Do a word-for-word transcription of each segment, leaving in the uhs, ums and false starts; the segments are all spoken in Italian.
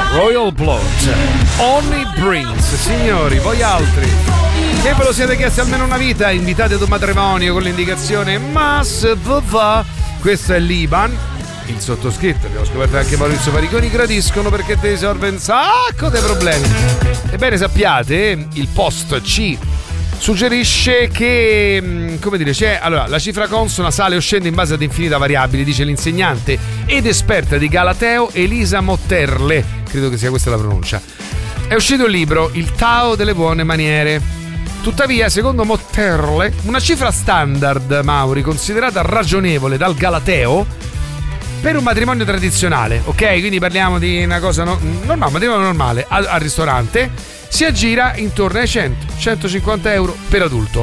Royal Blood, Only Prince. Signori, voi altri che ve lo siete chiesti almeno una vita, invitate ad un matrimonio con l'indicazione Mas Vava. Questo è l'Iban. Il sottoscritto, abbiamo scoperto anche Maurizio Pariconi, gradiscono perché ti risolve un sacco dei problemi. Ebbene, sappiate, il post C suggerisce che, come dire, c'è, allora, la cifra consona sale o scende in base ad infinite variabili, dice l'insegnante ed esperta di Galateo Elisa Motterle, credo che sia questa la pronuncia. È uscito il libro Il Tao delle buone maniere. Tuttavia, secondo Motterle, una cifra standard, Mauri, considerata ragionevole dal Galateo per un matrimonio tradizionale, ok? Quindi parliamo di una cosa no, normale, matrimonio normale al, al ristorante, si aggira intorno ai cento centocinquanta euro per adulto.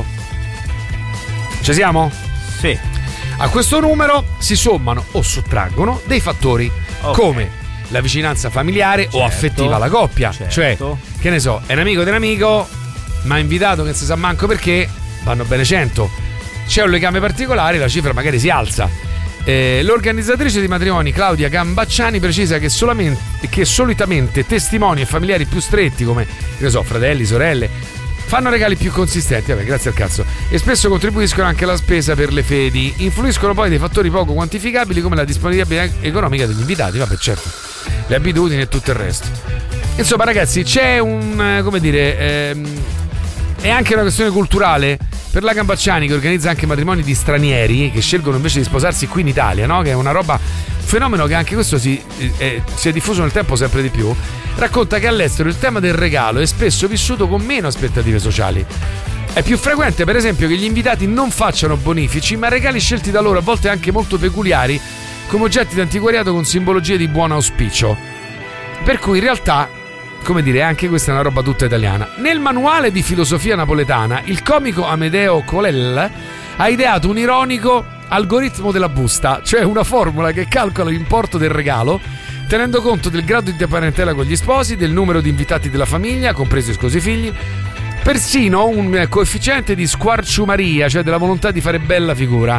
Ci siamo? Sì. A questo numero si sommano o sottraggono dei fattori, okay, come la vicinanza familiare, certo, o affettiva alla coppia, certo, cioè, che ne so, è un amico dell'amico, ma invitato che non si sa manco perché, vanno bene cento. C'è un legame particolare, la cifra magari si alza. Eh, l'organizzatrice di matrimoni Claudia Gambacciani precisa che solamente che solitamente testimoni e familiari più stretti, come, che ne so, fratelli, sorelle, fanno regali più consistenti, vabbè, grazie al cazzo, e spesso contribuiscono anche alla spesa per le fedi. Influiscono poi dei fattori poco quantificabili come la disponibilità economica degli invitati, vabbè, certo, le abitudini e tutto il resto. Insomma, ragazzi, c'è un, come dire, ehm, è anche una questione culturale per la Gambacciani, che organizza anche matrimoni di stranieri che scelgono invece di sposarsi qui in Italia, no? Che è una roba, un fenomeno che anche questo si, eh, si è diffuso nel tempo sempre di più. Racconta che all'estero il tema del regalo è spesso vissuto con meno aspettative sociali. È più frequente, per esempio, che gli invitati non facciano bonifici, ma regali scelti da loro, a volte anche molto peculiari, come oggetti d'antiquariato con simbologie di buon auspicio. Per cui in realtà, come dire, anche questa è una roba tutta italiana. Nel manuale di filosofia napoletana, il comico Amedeo Colell ha ideato un ironico algoritmo della busta, cioè una formula che calcola l'importo del regalo tenendo conto del grado di parentela con gli sposi, del numero di invitati della famiglia, compresi i sposi figli, persino un coefficiente di squarciumaria, cioè della volontà di fare bella figura.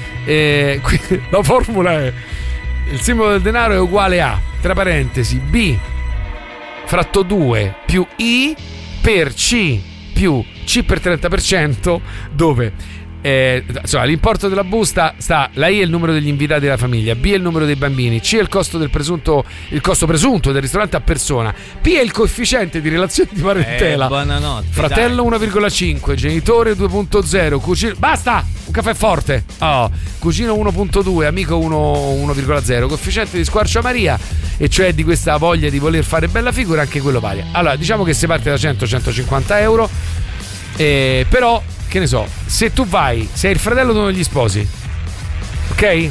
E la formula è: il simbolo del denaro è uguale a, tra parentesi, B fratto due più I per C più C per trenta per cento, dove eh, insomma, l'importo della busta sta, la I è il numero degli invitati della famiglia, B è il numero dei bambini, C è il costo del presunto, il costo presunto del ristorante a persona, P è il coefficiente di relazione di parentela, eh, buonanotte, fratello uno virgola cinque, genitore due virgola zero, cugino, basta, un caffè forte, oh, cugino uno virgola due, amico uno virgola zero, coefficiente di squarciamaria, e cioè di questa voglia di voler fare bella figura, anche quello varia. Allora, diciamo che si parte da cento centocinquanta euro, eh, però, che ne so, se tu vai, sei il fratello di uno degli sposi, ok? Eh.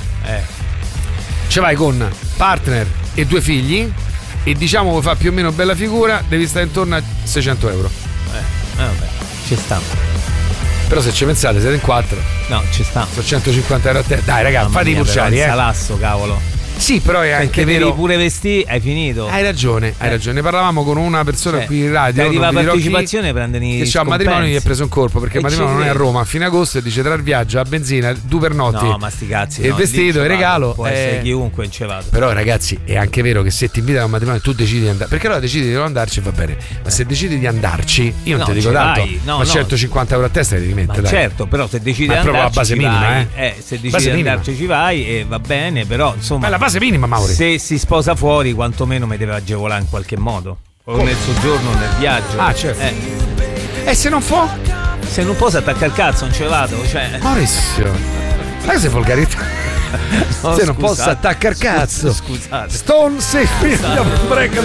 Ci vai con partner e due figli, e diciamo che fa più o meno bella figura, devi stare intorno a seicento euro. Eh, eh vabbè, ci sta. Però se ci pensate siete in quattro. No, ci sta. Sono centocinquanta euro a te. Dai ragazzi, fate i pulciari, eh. Salasso, cavolo. Sì, però è anche perché vero. Devi pure vestire, hai finito. Hai ragione, hai eh. ragione. Ne parlavamo con una persona cioè, qui in radio. Arriva la partecipazione, prendono che c'ha un matrimonio, gli è preso un colpo perché il matrimonio non è a Roma a fine agosto, e dice tra il viaggio, la benzina, due pernotti. No, ma sti cazzi. E il no, vestito, il regalo. Può eh... essere chiunque, ce vado. Però ragazzi, è anche vero che se ti invitano a un matrimonio tu decidi di andare, perché allora decidi di non andarci, va bene. Ma se decidi di andarci, io non no, ti dico tanto. No, ma no. centocinquanta euro a testa ti rimette, dai. Certo, però se decidi di andarci, andarci, la base minima, vai. eh. eh. Se decidi di andarci ci vai e va bene, però insomma. Ma è la base minima, Mauri. Se si sposa fuori, quantomeno mi deve agevolare in qualche modo. O nel soggiorno, nel viaggio. Ah, certo. Eh. E se non può? Se non può si attacca il cazzo, non ce vado. Cioè. Maurizio, sai se volgarità? No, se non posso attaccare il cazzo. Scusate. Stone se figlio break